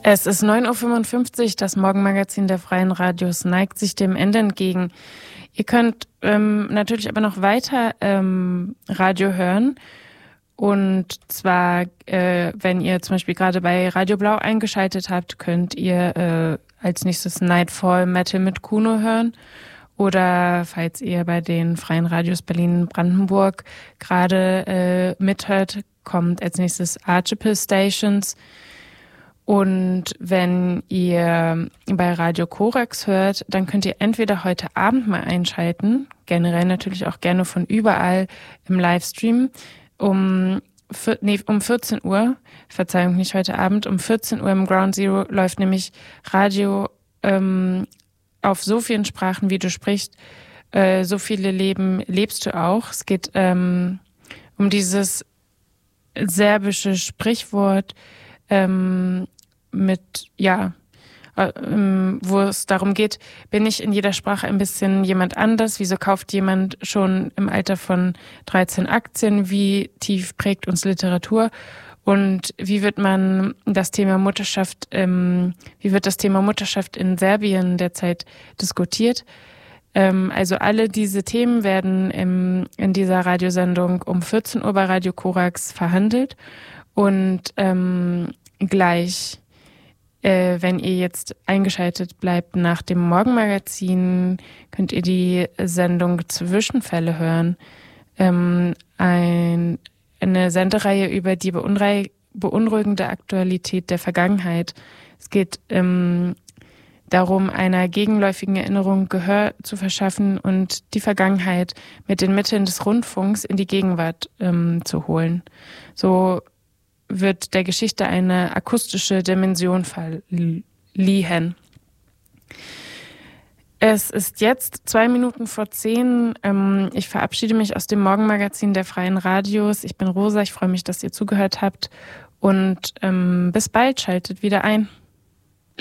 Es ist 9:55 Uhr, das Morgenmagazin der Freien Radios neigt sich dem Ende entgegen. Ihr könnt natürlich aber noch weiter Radio hören. Und zwar, wenn ihr zum Beispiel gerade bei Radio Blau eingeschaltet habt, könnt ihr als nächstes Nightfall Metal mit Kuno hören. Oder falls ihr bei den Freien Radios Berlin-Brandenburg gerade mithört, kommt als nächstes Archipel Stations. Und wenn ihr bei Radio Korax hört, dann könnt ihr entweder heute Abend mal einschalten, generell natürlich auch gerne von überall im Livestream, um 14 Uhr, Verzeihung, nicht heute Abend, um 14 Uhr im Ground Zero läuft nämlich Radio auf so vielen Sprachen, wie du sprichst, so viele Leben lebst du auch. Es geht um dieses serbische Sprichwort, wo es darum geht, bin ich in jeder Sprache ein bisschen jemand anders? Wieso kauft jemand schon im Alter von 13 Aktien? Wie tief prägt uns Literatur? Und wie wird das Thema Mutterschaft in Serbien derzeit diskutiert? Also alle diese Themen werden in dieser Radiosendung um 14 Uhr bei Radio Korax verhandelt. Und gleich, wenn ihr jetzt eingeschaltet bleibt nach dem Morgenmagazin, könnt ihr die Sendung Zwischenfälle hören. Eine Sendereihe über die beunruhigende Aktualität der Vergangenheit. Es geht darum, einer gegenläufigen Erinnerung Gehör zu verschaffen und die Vergangenheit mit den Mitteln des Rundfunks in die Gegenwart zu holen. So wird der Geschichte eine akustische Dimension verliehen. Es ist jetzt 9:02. Ich verabschiede mich aus dem Morgenmagazin der Freien Radios. Ich bin Rosa, ich freue mich, dass ihr zugehört habt und bis bald, schaltet wieder ein.